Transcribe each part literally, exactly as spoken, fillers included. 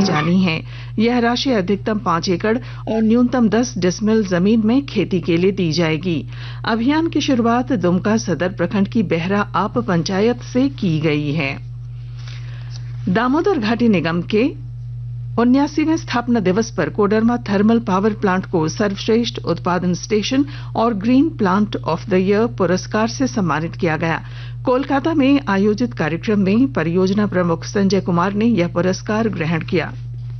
दी जानी है। यह राशि अधिकतम पाँच एकड़ और न्यूनतम दस डिसमिल जमीन में खेती के लिए दी जाएगी। अभियान की शुरुआत दुमका सदर प्रखंड की बेहरा आप पंचायत से की गई है। दामोदर घाटी निगम के उन्यासीवें स्थापना दिवस पर कोडरमा थर्मल पावर प्लांट को सर्वश्रेष्ठ उत्पादन स्टेशन और green plant of the year पुरस्कार से सम्मानित किया गया। कोलकाता में आयोजित कार्यक्रम में परियोजना प्रमुख संजय कुमार ने यह पुरस्कार ग्रहण किया।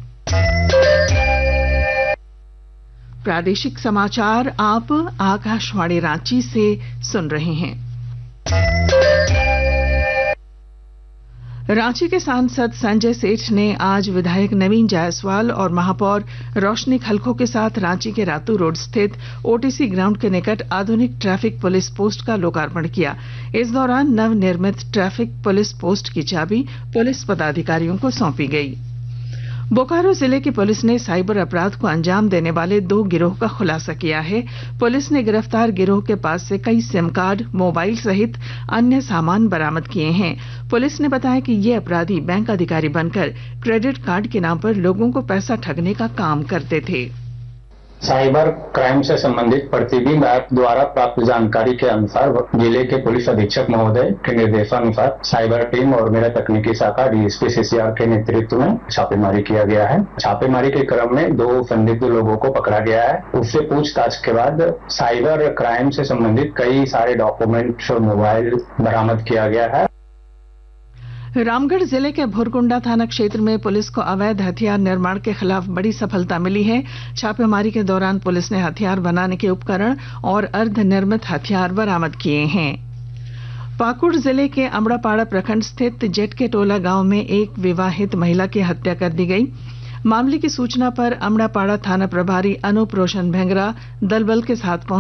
प्रादेशिक समाचार आप आकाशवाणी रांची से सुन रहे हैं। रांची के सांसद संजय सेठ ने आज विधायक नवीन जायसवाल और महापौर रोशनी खलखो के साथ रांची के रातू रोड स्थित ओटीसी ग्राउंड के निकट आधुनिक ट्रैफिक पुलिस पोस्ट का लोकार्पण किया। इस दौरान नवनिर्मित ट्रैफिक पुलिस पोस्ट की चाबी पुलिस पदाधिकारियों को सौंपी गई। बोकारो जिले की पुलिस ने साइबर अपराध को अंजाम देने वाले दो गिरोह का खुलासा किया है। पुलिस ने गिरफ्तार गिरोह के पास से कई सिम कार्ड, मोबाइल सहित अन्य सामान बरामद किए हैं। पुलिस ने बताया कि ये अपराधी बैंक अधिकारी बनकर क्रेडिट कार्ड के नाम पर लोगों को पैसा ठगने का काम करते थे। साइबर क्राइम से संबंधित प्रतिबिंब ऐप द्वारा प्राप्त जानकारी के अनुसार जिले के पुलिस अधीक्षक महोदय के निर्देशानुसार साइबर टीम और मेरा तकनीकी शाखा डीएसपी सीसीआर के नेतृत्व में छापेमारी किया गया है। छापेमारी के क्रम में दो संदिग्ध लोगों को पकड़ा गया है। उससे पूछताछ के बाद साइबर क्राइम से संबंधित कई सारे डॉक्यूमेंट और मोबाइल बरामद किया गया है। रामगढ़ जिले के भुरकुंडा थाना क्षेत्र में पुलिस को अवैध हथियार निर्माण के खिलाफ बड़ी सफलता मिली है। छापेमारी के दौरान पुलिस ने हथियार बनाने के उपकरण और अर्धनिर्मित हथियार बरामद किए हैं। पाकुड़ जिले के अमड़ापाड़ा प्रखंड स्थित जेट के टोला गांव में एक विवाहित महिला की हत्या कर दी गई। मामले की सूचना पर अमड़ापाड़ा थाना प्रभारी अनूप रोशन भेंगरा दलबल के साथ पहुंचे।